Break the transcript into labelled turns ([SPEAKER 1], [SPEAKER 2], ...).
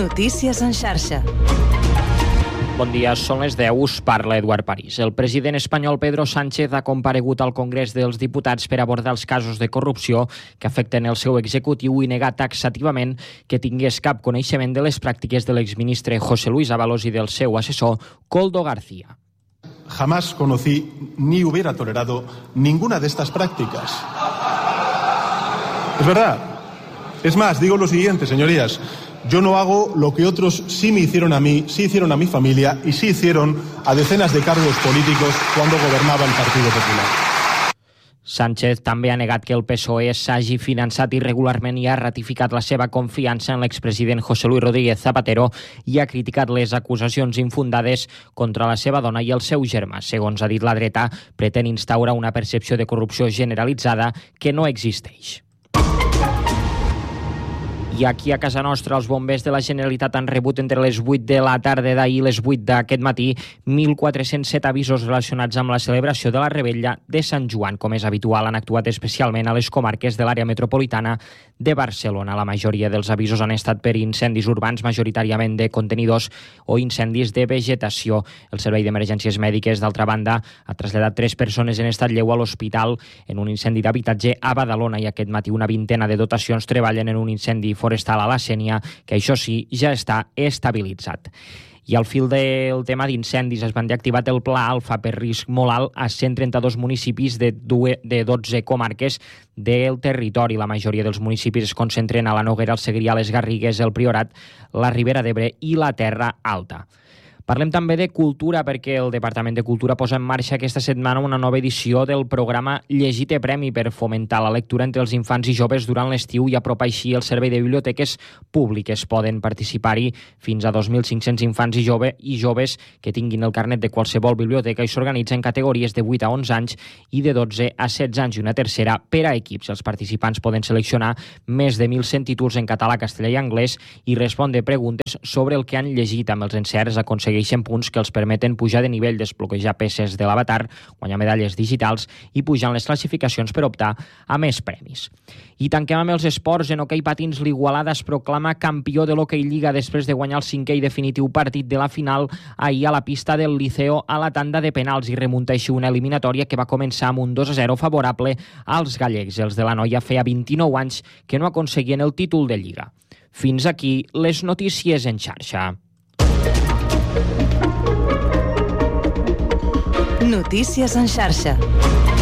[SPEAKER 1] Notícies en xarxa.
[SPEAKER 2] Bon dia, són les 10, us parla Eduard París. El president espanyol Pedro Sánchez ha comparegut al Congrés dels Diputats per abordar els casos de corrupció que afecten el seu executiu i negar taxativament que tingués cap coneixement de les pràctiques de l'exministre José Luis Ábalos i del seu assessor Koldo García.
[SPEAKER 3] Jamás conocí ni hubiera tolerado ninguna de estas prácticas. Es verdad. Es más, digo lo siguiente, señorías. Yo no hago lo que otros sí me hicieron a mí, sí hicieron a mi familia y sí hicieron a decenas de cargos políticos cuando gobernaba el Partido Popular.
[SPEAKER 2] Sánchez també ha negat que el PSOE s'hagi finançat irregularment i ha ratificat la seva confiança en l'expresident José Luis Rodríguez Zapatero i ha criticat les acusacions infundades contra la seva dona i el seu germà. Segons ha dit la dreta, pretén instaurar una percepció de corrupció generalitzada que no existeix. I aquí a casa nostra els bombers de la Generalitat han rebut entre les 8 de la tarda d'ahir i les 8 d'aquest matí 1.407 avisos relacionats amb la celebració de la Revetlla de Sant Joan. Com és habitual, han actuat especialment a les comarques de l'àrea metropolitana de Barcelona. La majoria dels avisos han estat per incendis urbans, majoritàriament de contenidors o incendis de vegetació. El Servei d'Emergències Mèdiques, d'altra banda, ha traslladat 3 persones en estat lleu a l'hospital en un incendi d'habitatge a Badalona i aquest matí una vintena de dotacions treballen en un incendi forestal a la Sénia, que això sí, ja està estabilitzat. I al fil del tema d'incendis es van activat el Pla Alfa per risc molt alt a 132 municipis de 12 comarques del territori. La majoria dels municipis es concentren a la Noguera, el Segrià, les Garrigues, el Priorat, la Ribera d'Ebre i la Terra Alta. Parlem també de cultura perquè el Departament de Cultura posa en marxa aquesta setmana una nova edició del programa Llegir té premi per fomentar la lectura entre els infants i joves durant l'estiu i apropar així el servei de biblioteques públiques. Poden participar-hi fins a 2.500 infants i joves que tinguin el carnet de qualsevol biblioteca i s'organitzen categories de 8 a 11 anys i de 12 a 16 anys i una tercera per a equips. Els participants poden seleccionar més de 1.100 títols en català, castellà i anglès i respondre preguntes sobre el que han llegit. Amb els encerts aconsegueixen punts que els permeten pujar de nivell, desbloquejar peces de l'avatar, guanyar medalles digitals i pujar en les classificacions per optar a més premis. I tanquem amb els esports. En hoquei patins, l'Igualada es proclama campió de l'Hockey Lliga després de guanyar el 5è i definitiu partit de la final ahir a la pista del Liceo a la tanda de penals i remunta així una eliminatòria que va començar amb un 2-0 favorable als gallecs. Els de la Noia feia 29 anys que no aconseguien el títol de Lliga. Fins aquí les notícies en xarxa.
[SPEAKER 1] Notícies en xarxa.